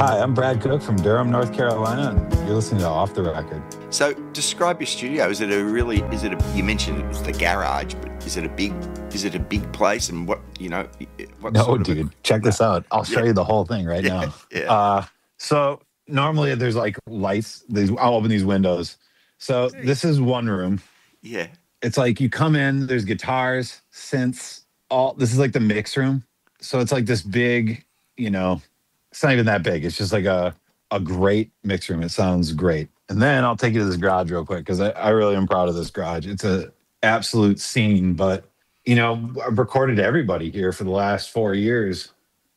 Hi, I'm Brad Cook from Durham, North Carolina, and you're listening to Off the Record. So, describe your studio. You mentioned it was the garage, but is it a big place? And what check this out. I'll show you the whole thing right now. Yeah. So normally there's like lights. I'll open these windows. So this is one room. Yeah. It's like you come in, there's guitars, synths, this is like the mix room. So it's like this big, it's not even that big. It's just like a great mix room. It sounds great. And then I'll take you to this garage real quick because I really am proud of this garage. It's an absolute scene, but I've recorded everybody here for the last 4 years.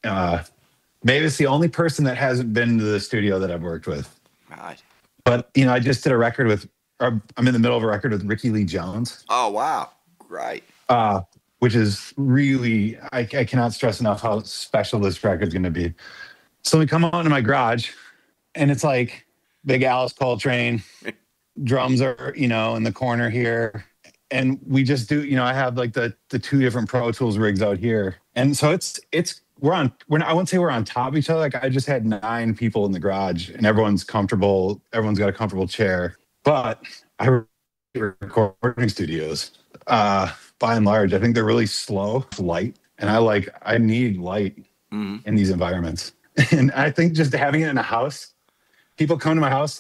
Maybe it's the only person that hasn't been to the studio that I've worked with. Right. But, I just did I'm in the middle of a record with Ricky Lee Jones. Oh, wow. Great. Which is really, I cannot stress enough how special this record's going to be. So we come out into my garage and it's like big Alice Coltrane, drums are, in the corner here. And we just do, I have like the two different Pro Tools rigs out here. And so I wouldn't say we're on top of each other. Like I just had 9 people in the garage and everyone's comfortable. Everyone's got a comfortable chair. But I recording studios, by and large, I think they're really slow, light. And I need light in these environments. And I think just having it in a house, people come to my house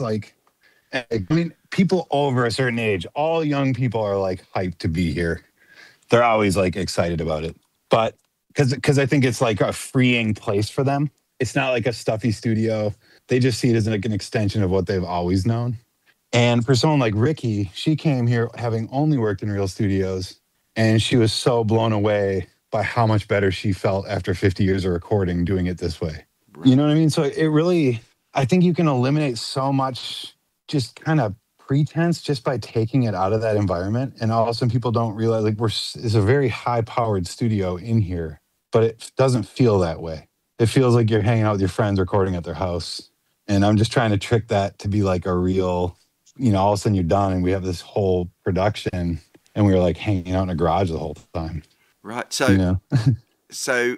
people over a certain age, all young people are like hyped to be here. They're always like excited about it. But because I think it's like a freeing place for them. It's not like a stuffy studio. They just see it as like an extension of what they've always known. And for someone like Ricky, she came here having only worked in real studios, and she was so blown away by how much better she felt after 50 years of recording doing it this way. Right. You know what I mean? So it really, I think you can eliminate so much just kind of pretense just by taking it out of that environment. And all of a sudden people don't realize it's a very high-powered studio in here, but it doesn't feel that way. It feels like you're hanging out with your friends recording at their house. And I'm just trying to trick that to be like a real, all of a sudden you're done and we have this whole production and we were like hanging out in a garage the whole time. Right. So, so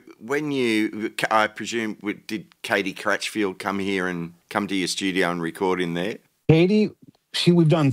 I presume, did Katie Cratchfield come here and come to your studio and record in there? Katie, we've done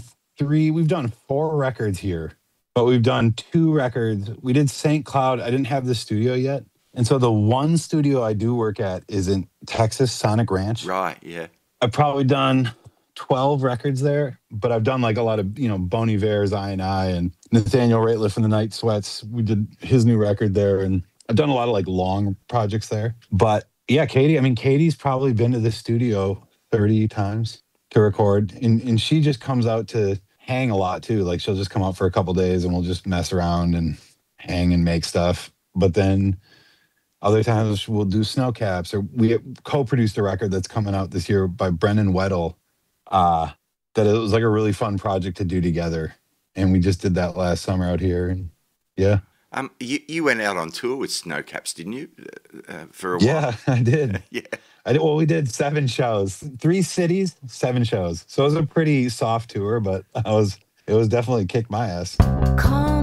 4 records here, but we've done 2 records. We did St. Cloud. I didn't have the studio yet. And so the one studio I do work at is in Texas, Sonic Ranch. Right, yeah. I've probably done 12 records there, but I've done like a lot of, Bon Iver's I&I and Nathaniel Rateliff from the Night Sweats. We did his new record there, and I've done a lot of like long projects there. But yeah, Katie's probably been to the studio 30 times to record, and she just comes out to hang a lot too. Like she'll just come out for a couple days and we'll just mess around and hang and make stuff. But then other times we'll do snow caps, or we co-produced a record that's coming out this year by Brennan Weddle. That it was like a really fun project to do together, and we just did that last summer out here. And yeah. You went out on tour with Snowcaps, didn't you? For a while. Yeah, I did. Yeah. I did. Well, we did 7 shows, 3 cities, 7 shows. So it was a pretty soft tour, but it was definitely kicked my ass.